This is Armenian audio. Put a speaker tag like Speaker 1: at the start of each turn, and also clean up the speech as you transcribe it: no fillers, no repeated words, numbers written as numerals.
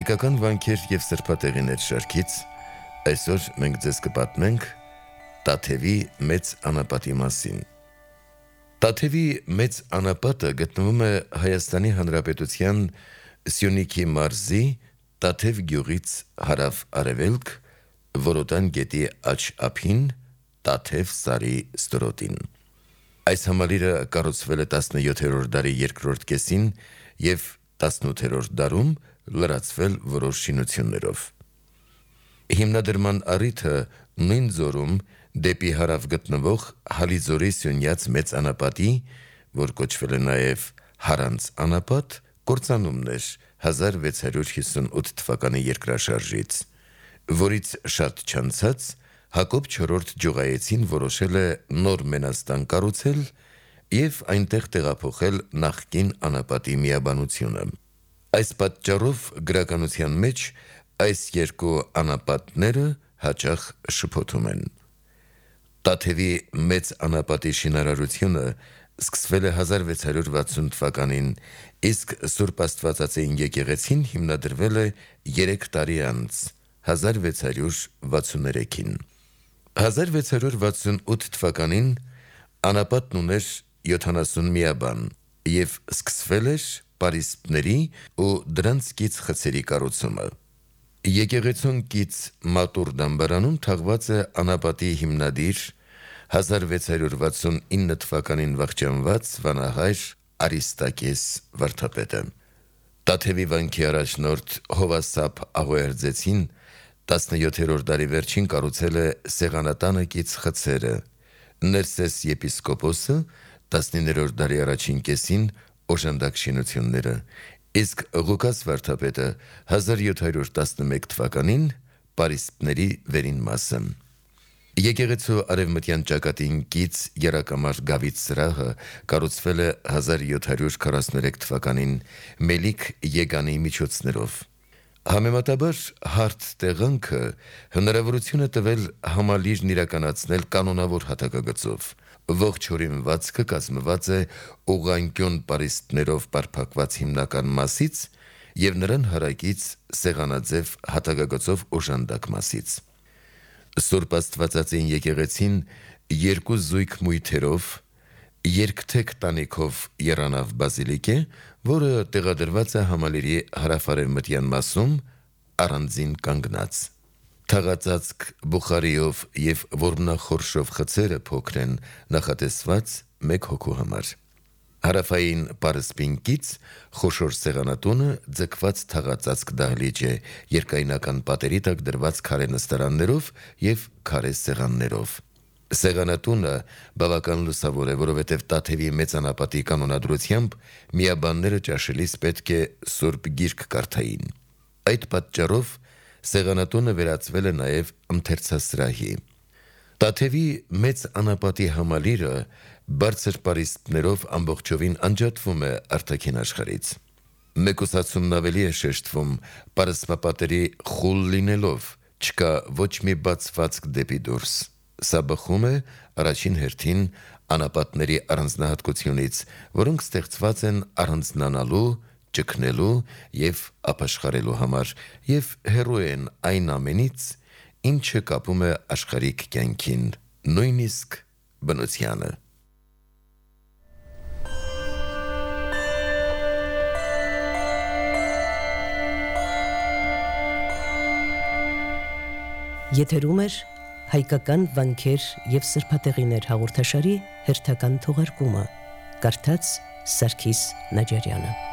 Speaker 1: Հայկական վանքեր և սրբատեղիներ շարքից այսօր մենք ձեզ կպատմենք Տաթևի մեծ անապատի մասին։ Տաթևի մեծ անապատը գտնվում է Հայաստանի Հանրապետության Սյունիքի մարզի Տաթև գյուղից հարավ-արևելք Որոտան գետի աջ ափին Տաթև սարի ստորոտին։ Այս համալիրը կառուցվել է 17-րդ դարի երկրորդ կեսին և 18-րդ դարում լրացվել որոշ շինություններով։ Հիմնադրման առիթը նույն ձորում դեպի հարավ գտնվող Հալիձորի Սյունյաց մեծ անապատի, որ կոչվել է նաև Հարանց անապատ, կործանումն էր 1658 թվականի երկրաշարժից, որից շատ չանցած Հակոբ IV Ջուղայեցին որոշել է նոր մենաստան կառուցել և այնտեղ տեղափոխել նախկին անապատի միաբանությունը։ Այս պատճառով գրականության մեջ այս երկու անապատները հաճախ շփոթում են։ Տաթևի մեծ անապատի շինարարությունը սկսվել է 1660 թվականին, իսկ Սուրբ Աստվածածին եկեղեցին հիմնադրվել է 3 տարի անց, 1663-ին։ 1668 թվականին անապատն ուներ 70 միաբան և սկսվել էր պարիսպների ու դրանց կից խցերի կառուցումը։ Եկեղեցուն կից մատուռ դամբարանում թաղված է անապատի հիմնադիր 1669 թվականին վախճանված վանահայր Արիստակես վարդապետը։ Տաթևի վանքի առաջնորդ Հովասապ Աղոյարձեցին 17-րդ դարի վերջին կառուցել է Սեղանատանը կից խցերը, Ներսես եպիսկոպոսը 19-րդ դարի առաջին կեսին օժանդակ շինությունները, իսկ Ղուկաս վարդապետը 1711 թվականին պարիսպների վերին մասը։ Եկեղեցու արևմտյան ճակատին կից եռակամար գավիթ սրահը կառուցվել է 1743 թվականին Մելիք Եգանի միջոցներով։ Համեմատաբար հարթ տեղանքը հնարավորություն է տվել համալիրն իրականացնել կանոնավոր հատակագծով։ Ողջ հորինվածքը կազմված է ուղղանկյուն պարիսպներով պարփակված հիմնական մասից և նրան հարակից սեղանաձև հատակագծով օժանդակ մասից։ Սուրբ Աստվածածին եկեղեցին երկու զույգ մույթերով, երկթեք տանիքով եռանավ բազիլիկ է, որը տեղադրված է համալիրի հարավ-արևմտյան մասում առանձին կանգնած։ Թաղածածկ բուխարիով և որմնախորշով խցերը փոքր են, նախատեսված մեկ հոգու համար։ Հարավային պարսպին կից խոշոր սեղանատունը ձգված թաղածածկ դահլիճ է երկայնական պատերի տակ դրված քարե նստարաններով և քարե սեղաններով։ Սեղանատունը բավական լուսավոր է, որովհետև Տաթևի մեծ անապատի կանոնադրությամբ միաբանները ճաշելիս պետք է Սուրբ Գիրք կարդային։ Այդ պատճառով սեղանատունը վերածվել է նաև ընթերցասրահի։ Տաթևի մեծ անապատի համալիրը բարձր պարիսպներով ամբողջովին անջատվում է արտաքին աշխարհից։ Մեկուսացումն ավելի է շեշտվում պարսպապատերի խուլ լինելով, չկա ոչ մի բացվածք դեպի դուրս։ Սա բխում է առաջին հերթին անապատների առանձնահատկությունից, որոնք ստեղծված են առանձնանալու, ճգնելու և ապաշխարելու համար և հեռու են այն ամենից, ինչը կապում է աշխարհիկ կյանքին, նույնիսկ բնությանը։
Speaker 2: Եթերում է հայկական վանքեր և սրբատեղիներ հաղորդաշարի հերթական թողարկումը, կարդաց Սարգիս Նաջարյանը։